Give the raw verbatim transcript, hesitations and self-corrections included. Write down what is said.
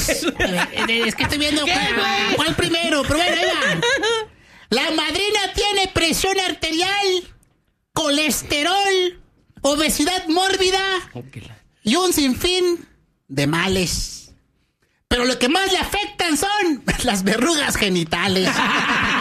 Es que estoy viendo cuál, cuál primero, pero bueno, ahí va. La madrina tiene presión arterial, colesterol, obesidad mórbida y un sinfín de males. Pero lo que más le afectan son las verrugas genitales.